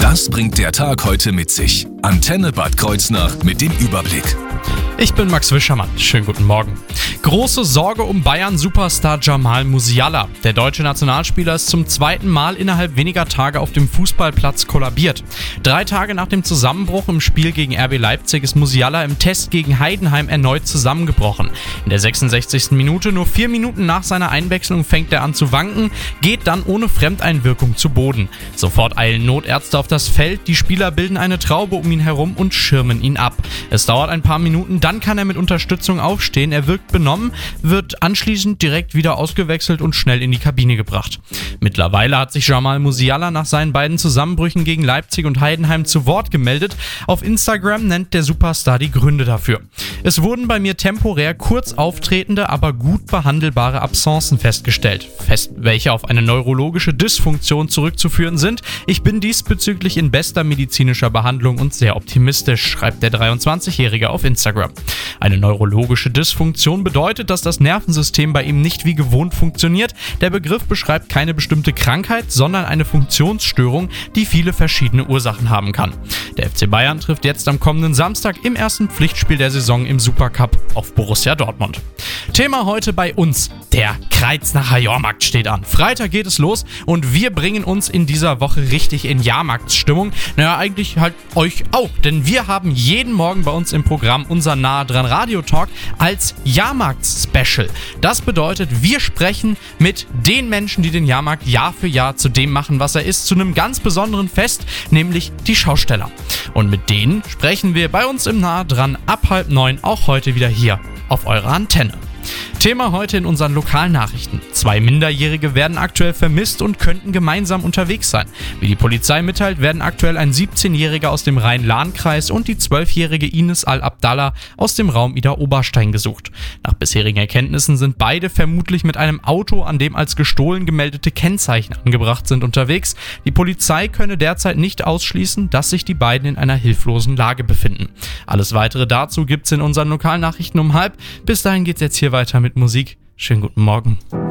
Das bringt der Tag heute mit sich. Antenne Bad Kreuznach mit dem Überblick. Ich bin Max Wischermann. Schönen guten Morgen. Große Sorge um Bayern-Superstar Jamal Musiala. Der deutsche Nationalspieler ist zum zweiten Mal innerhalb weniger Tage auf dem Fußballplatz kollabiert. 3 Tage nach dem Zusammenbruch im Spiel gegen RB Leipzig ist Musiala im Test gegen Heidenheim erneut zusammengebrochen. In der 66. Minute, nur 4 Minuten nach seiner Einwechslung, fängt er an zu wanken, geht dann ohne Fremdeinwirkung zu Boden. Sofort eilen Notärzte auf das Feld, die Spieler bilden eine Traube um ihn herum und schirmen ihn ab. Es dauert ein paar Minuten, dann kann er mit Unterstützung aufstehen. Er wirkt benommen, wird anschließend direkt wieder ausgewechselt und schnell in die Kabine gebracht. Mittlerweile hat sich Jamal Musiala nach seinen beiden Zusammenbrüchen gegen Leipzig und Heidenheim zu Wort gemeldet. Auf Instagram nennt der Superstar die Gründe dafür. Es wurden bei mir temporär kurz auftretende, aber gut behandelbare Absencen festgestellt, welche auf eine neurologische Dysfunktion zurückzuführen sind. Ich bin diesbezüglich in bester medizinischer Behandlung und sehr optimistisch, schreibt der 23-Jährige auf Instagram. Eine neurologische Dysfunktion bedeutet, dass das Nervensystem bei ihm nicht wie gewohnt funktioniert. Der Begriff beschreibt keine bestimmte Krankheit, sondern eine Funktionsstörung, die viele verschiedene Ursachen haben kann. Der FC Bayern trifft jetzt am kommenden Samstag im ersten Pflichtspiel der Saison im Supercup auf Borussia Dortmund. Thema heute bei uns: der Kreuznacher Jahrmarkt steht an. Freitag geht es los und wir bringen uns in dieser Woche richtig in Jahrmarktsstimmung. Naja, eigentlich halt euch auch, denn wir haben jeden Morgen bei uns im Programm unser Nahe dran Radio-Talk als Jahrmarkts-Special. Das bedeutet, wir sprechen mit den Menschen, die den Jahrmarkt Jahr für Jahr zu dem machen, was er ist, zu einem ganz besonderen Fest, nämlich die Schausteller. Und mit denen sprechen wir bei uns im Nahe dran ab 8:30 auch heute wieder hier auf eurer Antenne. Thema heute in unseren Lokalnachrichten: 2 Minderjährige werden aktuell vermisst und könnten gemeinsam unterwegs sein. Wie die Polizei mitteilt, werden aktuell ein 17-Jähriger aus dem Rhein-Lahn-Kreis und die 12-jährige Ines Al-Abdallah aus dem Raum Idar-Oberstein gesucht. Nach bisherigen Erkenntnissen sind beide vermutlich mit einem Auto, an dem als gestohlen gemeldete Kennzeichen angebracht sind, unterwegs. Die Polizei könne derzeit nicht ausschließen, dass sich die beiden in einer hilflosen Lage befinden. Alles weitere dazu gibt's in unseren Lokalnachrichten um 12:30. Bis dahin geht's jetzt hier weiter mit Musik. Schönen guten Morgen.